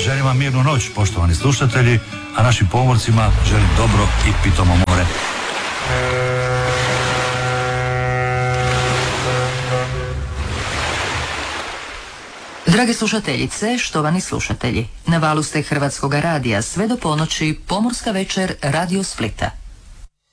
želim vam mirnu noć, poštovani slušatelji, a našim pomorcima želim dobro i pitomo more. Drage slušateljice, štovani slušatelji, na valu ste Hrvatskoga radija sve do ponoći, pomorska večer Radio Splita.